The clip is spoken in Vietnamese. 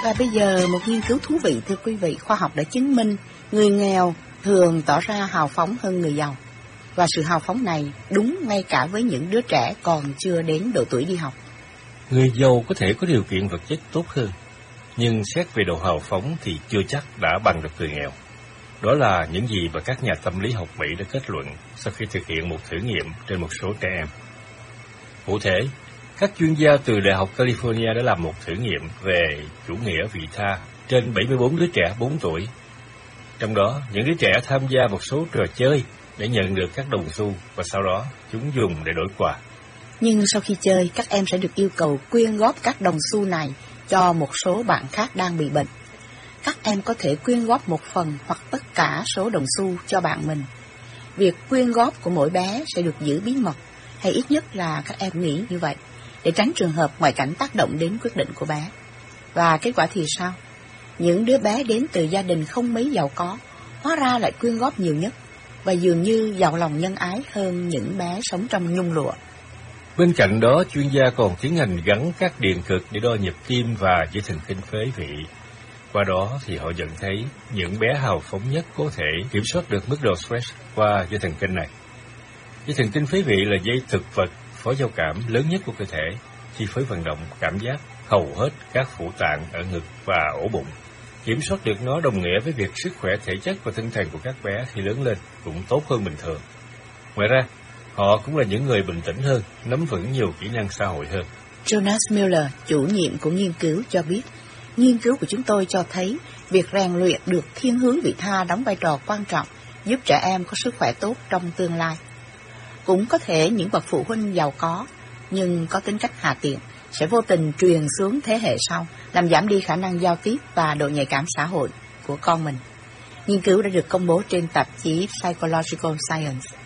Và bây giờ một nghiên cứu thú vị, thưa quý vị. Khoa học đã chứng minh người nghèo thường tỏ ra hào phóng hơn người giàu. Và sự hào phóng này đúng ngay cả với những đứa trẻ còn chưa đến độ tuổi đi học. Người giàu có thể có điều kiện vật chất tốt hơn, nhưng xét về độ hào phóng thì chưa chắc đã bằng được người nghèo. Đó là những gì mà các nhà tâm lý học Mỹ đã kết luận sau khi thực hiện một thử nghiệm trên một số trẻ em. Cụ thể, các chuyên gia từ Đại học California đã làm một thử nghiệm về chủ nghĩa vị tha trên 74 đứa trẻ 4 tuổi. Trong đó, những đứa trẻ tham gia một số trò chơi để nhận được các đồng xu và sau đó chúng dùng để đổi quà. Nhưng sau khi chơi, các em sẽ được yêu cầu quyên góp các đồng xu này cho một số bạn khác đang bị bệnh. Các em có thể quyên góp một phần hoặc tất cả số đồng xu cho bạn mình. Việc quyên góp của mỗi bé sẽ được giữ bí mật, hay ít nhất là các em nghĩ như vậy, để tránh trường hợp ngoại cảnh tác động đến quyết định của bé. Và kết quả thì sao? Những đứa bé đến từ gia đình không mấy giàu có, hóa ra lại quyên góp nhiều nhất, và dường như giàu lòng nhân ái hơn những bé sống trong nhung lụa. Bên cạnh đó, chuyên gia còn tiến hành gắn các điện cực để đo nhịp tim và dây thần kinh phế vị. Qua đó thì họ nhận thấy những bé hào phóng nhất có thể kiểm soát được mức độ stress qua dây thần kinh này. Dây thần kinh phế vị là dây thực vật phó giao cảm lớn nhất của cơ thể, chi phối vận động, cảm giác hầu hết các phủ tạng ở ngực và ổ bụng. Kiểm soát được nó đồng nghĩa với việc sức khỏe thể chất và tinh thần của các bé khi lớn lên cũng tốt hơn bình thường. Ngoài ra, họ cũng là những người bình tĩnh hơn, nắm vững nhiều kỹ năng xã hội hơn. Jonas Miller, chủ nhiệm của nghiên cứu, cho biết, nghiên cứu của chúng tôi cho thấy việc rèn luyện được thiên hướng vị tha đóng vai trò quan trọng giúp trẻ em có sức khỏe tốt trong tương lai. Cũng có thể những bậc phụ huynh giàu có nhưng có tính cách hà tiện sẽ vô tình truyền xuống thế hệ sau, làm giảm đi khả năng giao tiếp và độ nhạy cảm xã hội của con mình. Nghiên cứu đã được công bố trên tạp chí Psychological Science.